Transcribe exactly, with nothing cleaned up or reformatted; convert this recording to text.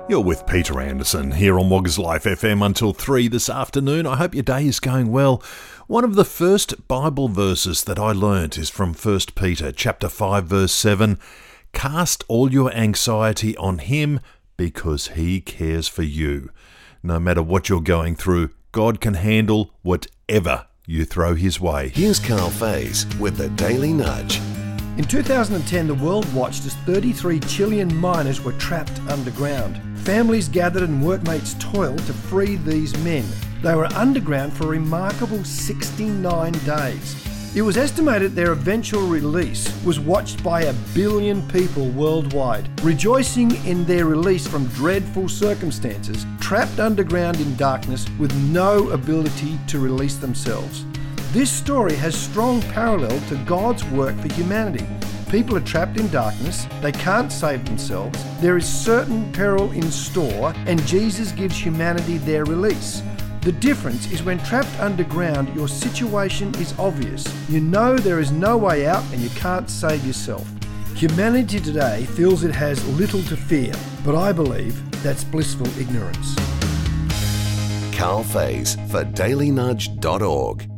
You're with Peter Anderson here on Woggers Life F M until three this afternoon. I hope your day is going well. One of the first Bible verses that I learnt is from First Peter chapter five verse seven. Cast all your anxiety on him because he cares for you. No matter what you're going through, God can handle whatever you throw his way. Here's Carl Faze with the Daily Nudge. In two thousand ten, the world watched as thirty-three Chilean miners were trapped underground. Families gathered and workmates toiled to free these men. They were underground for a remarkable sixty-nine days. It was estimated their eventual release was watched by a billion people worldwide, rejoicing in their release from dreadful circumstances, trapped underground in darkness with no ability to release themselves. This story has strong parallel to God's work for humanity. People are trapped in darkness, they can't save themselves, there is certain peril in store, and Jesus gives humanity their release. The difference is when trapped underground, your situation is obvious. You know there is no way out and you can't save yourself. Humanity today feels it has little to fear, but I believe that's blissful ignorance. Carl Faze for daily nudge dot org.